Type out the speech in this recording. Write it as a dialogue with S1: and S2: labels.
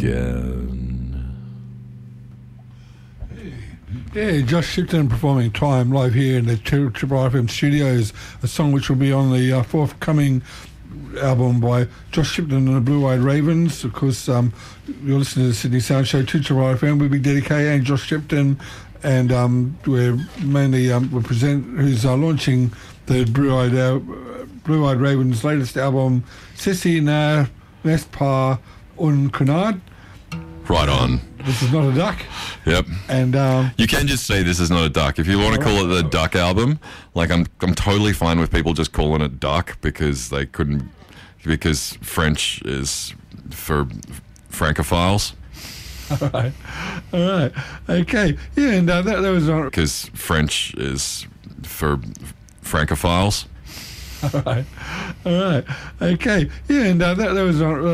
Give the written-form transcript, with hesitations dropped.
S1: Again.
S2: Yeah, Josh Shipton performing Time live here in the Triple FM studios, a song which will be on the forthcoming album by Josh Shipton and the Blue Eyed Ravens. Of course, you're listening to the Sydney Sound Show, Triple FM with Big Daddy K and Josh Shipton, and we're mainly who's launching the Blue Eyed Ravens' latest album, Sissy Na Nest Pa Un Kunad.
S1: Right on.
S2: This is not a duck.
S1: Yep.
S2: And
S1: you can just say this is not a duck. If you want to call it the Duck album, like I'm totally fine with people just calling it Duck because they couldn't, because French is for Francophiles.
S2: All right, okay, yeah, and that was on
S1: because French is for Francophiles.
S2: All right, okay, yeah, and that was on.